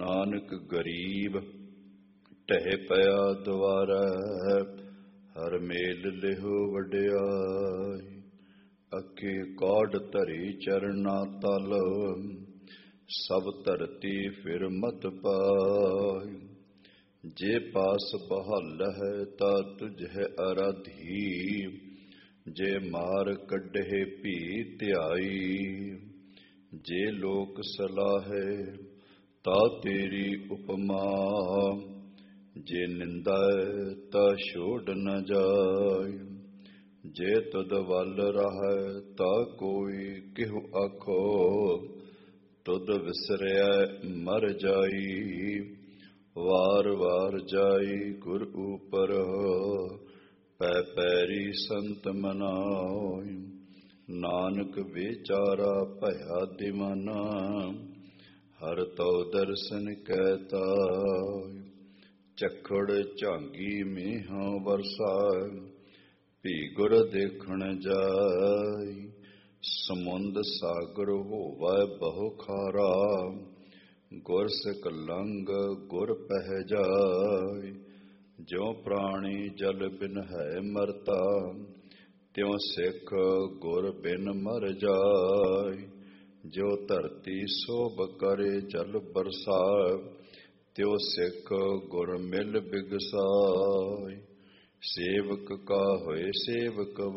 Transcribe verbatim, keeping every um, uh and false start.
ਨਾਨਕ ਗਰੀਬ ਢਹਿ ਪਿਆ ਦੁਆਰੈ, ਹਰ ਮੇਲ ਲਿਹੁ ਵਡਿਆਈ। ਅੱਗੇ ਕਾਢ ਧਰੀ ਚਰਨਾ ਤਲ, ਸਭ ਧਰਤੀ ਫਿਰ ਮਤ ਪਾਈ। ਜੇ ਪਾਸ ਬਹਲ ਹੈ ਤਾ ਤੁਝੇ ਅਰਾਧੀ, ਜੇ ਮਾਰ ਕੱਢੇ ਭੀ ਧਿਆਈ। ਜੇ ਲੋਕ ਸਲਾਹੇ ਤਾ ਤੇਰੀ ਉਪਮਾ, ਜੇ ਨਿੰਦਾਏ ਤਾ ਛੋੜ ਨ ਜਾਏ। ਜੇ ਤੁਧ ਵੱਲ ਰਹੈ ਤਾ ਕੋਈ ਕਿਹੂ ਆਖੋ, ਤੁਧ ਵਿਸਰਿਆ ਮਰ ਜਾਈ। ਵਾਰ ਵਾਰ ਜਾਈ ਗੁਰ ਉਪਰ, ਪੈ ਪੈਰੀ ਸੰਤ ਮਨਾਈ। ਨਾਨਕ ਵਿਚਾਰਾ ਭਇਆ ਦੀਵਾਨਾ, ਹਰ ਤਉ ਦਰਸ਼ਨ ਕੈ ਤਾਈ। ਝੱਖੜ ਝਾਂਗੀ ਮੀਂਹਾਂ ਵਰਸਾਏ, ਭੀ ਗੁਰ ਦੇਖਣ ਜਾਈ। ਸਮੁੰਦ ਸਾਗਰ ਹੋਵੈ ਬਹੁ ਖਾਰਾ, ਗੁਰ ਸਿਕ ਲੰਘ ਗੁਰ ਪਹਿ ਜਾਈ। ਜਿਉ ਪ੍ਰਾਣੀ ਜਲ ਬਿਨ ਹੈ ਮਰਤਾ, ਤਿਉ ਸਿੱਖ ਗੁਰ ਬਿਨ ਮਰ ਜਾਈ। ਜੋ ਧਰਤੀ ਸੋਭ ਕਰੇ ਜਲ ਬਰਸਾਏ, ਤਿਉ ਸਿੱਖ ਗੁਰ ਮਿਲ ਬਿਗਸਾਈ। ਸੇਵਕ ਕਾ ਹੋਏ ਸੇਵਕ